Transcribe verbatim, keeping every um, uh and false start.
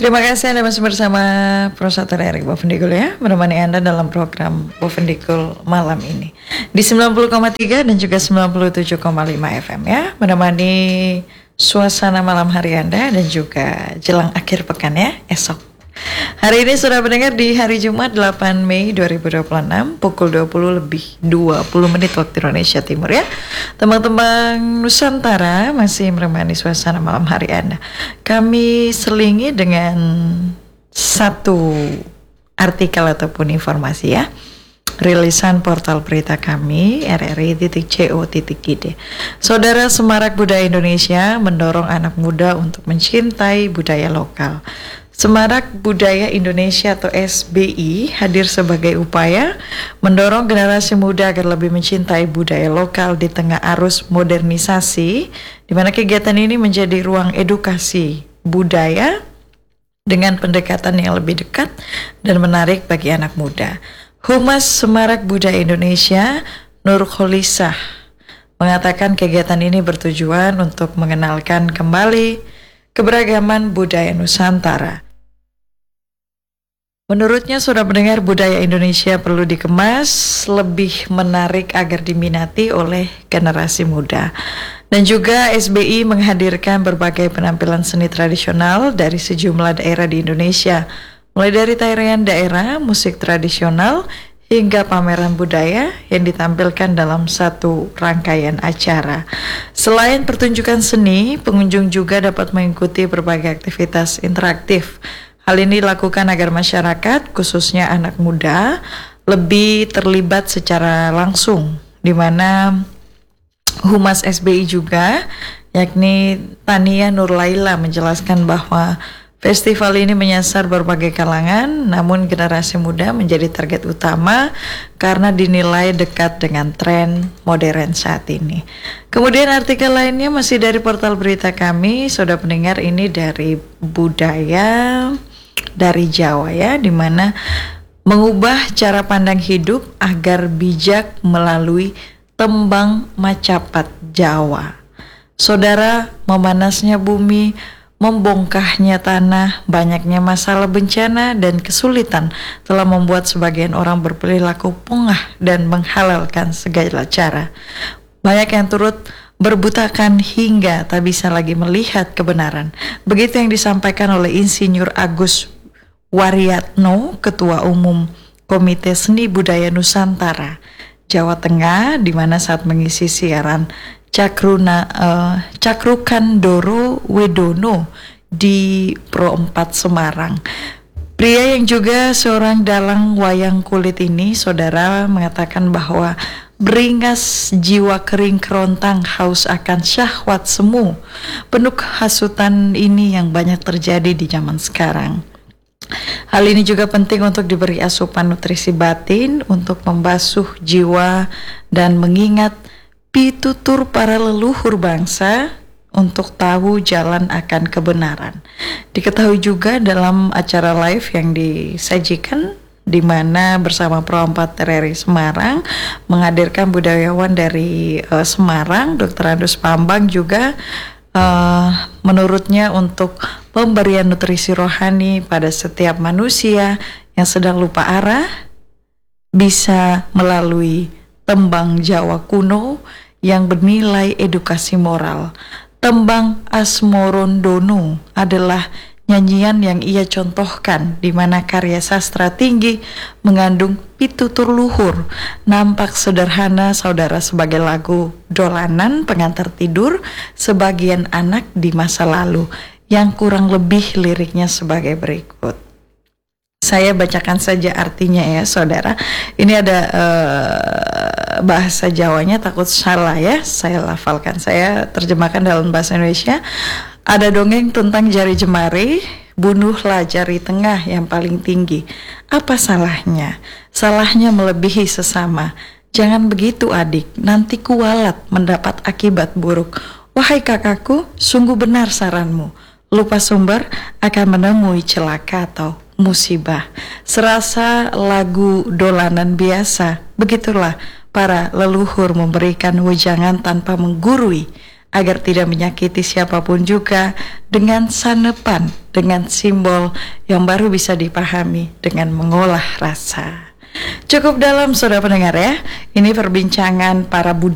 Terima kasih Anda masih bersama Prof. Erik Bovendikul ya, menemani Anda dalam program Bovendikul malam ini di sembilan puluh koma tiga dan juga sembilan puluh tujuh koma lima F M ya, menemani suasana malam hari Anda dan juga jelang akhir pekan ya, esok. Hari ini sudah mendengar di hari Jumat delapan Mei dua ribu dua puluh enam pukul dua puluh lebih dua puluh menit waktu Indonesia Timur ya. Teman-teman Nusantara masih menemani suasana malam hari Anda. Kami selingi dengan satu artikel ataupun informasi ya. Rilisan portal berita kami r r i titik co titik i d. Saudara Semarak Budaya Indonesia mendorong anak muda untuk mencintai budaya lokal. Semarak Budaya Indonesia atau S B I hadir sebagai upaya mendorong generasi muda agar lebih mencintai budaya lokal di tengah arus modernisasi, di mana kegiatan ini menjadi ruang edukasi budaya dengan pendekatan yang lebih dekat dan menarik bagi anak muda. Humas Semarak Budaya Indonesia, Nur Kholisah, mengatakan kegiatan ini bertujuan untuk mengenalkan kembali keberagaman budaya Nusantara. Menurutnya, sudah mendengar budaya Indonesia perlu dikemas lebih menarik agar diminati oleh generasi muda. Dan juga S B I menghadirkan berbagai penampilan seni tradisional dari sejumlah daerah di Indonesia, mulai dari tarian daerah, musik tradisional, hingga pameran budaya yang ditampilkan dalam satu rangkaian acara. Selain pertunjukan seni, pengunjung juga dapat mengikuti berbagai aktivitas interaktif. Hal ini dilakukan agar masyarakat, khususnya anak muda, lebih terlibat secara langsung, di mana Humas S B I juga, yakni Tania Nurlaila, menjelaskan bahwa festival ini menyasar berbagai kalangan, namun generasi muda menjadi target utama karena dinilai dekat dengan tren modern saat ini. Kemudian artikel lainnya masih dari portal berita kami, saudara pendengar, ini dari budaya dari Jawa ya, di mana mengubah cara pandang hidup agar bijak melalui tembang macapat Jawa. Saudara, memanasnya bumi, membongkahnya tanah, banyaknya masalah bencana dan kesulitan telah membuat sebagian orang berperilaku pongah dan menghalalkan segala cara. Banyak yang turut berbutakan hingga tak bisa lagi melihat kebenaran. Begitu yang disampaikan oleh Insinyur Agus Waryatno, Ketua Umum Komite Seni Budaya Nusantara Jawa Tengah, di mana saat mengisi siaran Cakruna uh, Cakrukandoro Wedono di Pro empat Semarang. Pria yang juga seorang dalang wayang kulit ini, saudara, mengatakan bahwa beringas jiwa kering kerontang haus akan syahwat semu. Penuh hasutan ini yang banyak terjadi di zaman sekarang. Hal ini juga penting untuk diberi asupan nutrisi batin untuk membasuh jiwa dan mengingat pitutur para leluhur bangsa untuk tahu jalan akan kebenaran. Diketahui juga dalam acara live yang disajikan, di mana bersama Pro empat R R I Semarang menghadirkan budayawan dari uh, Semarang, Dokter Andus Pambang juga, uh, menurutnya untuk pemberian nutrisi rohani pada setiap manusia yang sedang lupa arah bisa melalui tembang Jawa kuno yang bernilai edukasi moral. Tembang Asmorondono adalah nyanyian yang ia contohkan, di mana karya sastra tinggi mengandung pitutur luhur. Nampak sederhana, saudara, sebagai lagu dolanan pengantar tidur sebagian anak di masa lalu, yang kurang lebih liriknya sebagai berikut. Saya bacakan saja artinya ya, saudara. Ini ada uh, bahasa Jawanya, takut salah ya, saya lafalkan, saya terjemahkan dalam bahasa Indonesia. Ada dongeng tentang jari jemari, bunuhlah jari tengah yang paling tinggi. Apa salahnya? Salahnya melebihi sesama. Jangan begitu adik, nanti kualat mendapat akibat buruk. Wahai kakakku, sungguh benar saranmu. Lupa sumber akan menemui celaka atau musibah. Serasa lagu dolanan biasa, begitulah para leluhur memberikan wejangan tanpa menggurui agar tidak menyakiti siapapun juga, dengan sanepan, dengan simbol yang baru bisa dipahami dengan mengolah rasa. Cukup dalam, saudara pendengar ya. Ini perbincangan para budayawan